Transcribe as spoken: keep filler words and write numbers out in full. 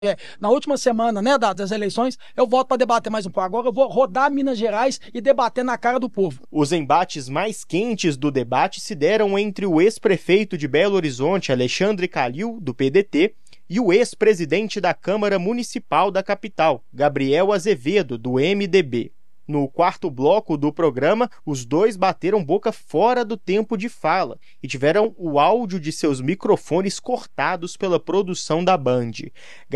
É, na última semana, né, das eleições, eu volto para debater mais um pouco. Agora eu vou rodar Minas Gerais e debater na cara do povo. Os embates mais quentes do debate se deram entre o ex-prefeito de Belo Horizonte, Alexandre Calil, do P D T, e o ex-presidente da Câmara Municipal da capital, Gabriel Azevedo, do M D B. No quarto bloco do programa, os dois bateram boca fora do tempo de fala e tiveram o áudio de seus microfones cortados pela produção da Band.